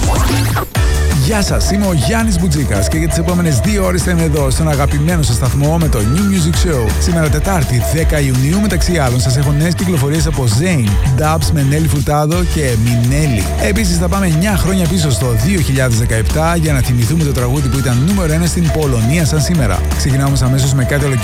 Γεια σας, είμαι ο Γιάννης Μπουτζίκας και για τις επόμενες 2 ώρες θα είμαι εδώ στον αγαπημένο σας σταθμό με το New Music Show. Σήμερα Τετάρτη 10 Ιουνίου, μεταξύ άλλων, σας έχω νέες κυκλοφορίες από Zayn, Dubs με Νέλη Φουρτάδο και Μινέλη. Επίσης θα πάμε 9 χρόνια πίσω στο 2017 για να θυμηθούμε το τραγούδι που ήταν νούμερο 1 στην Πολωνία σαν σήμερα. Ξεκινάμε αμέσως με κάτι